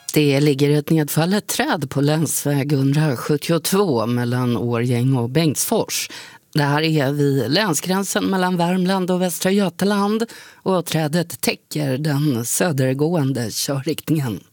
Det ligger ett nedfallet träd på länsväg 172 mellan Årgäng och Bengtsfors. Det här är vid länsgränsen mellan Värmland och Västra Götaland och trädet täcker den södergående körriktningen.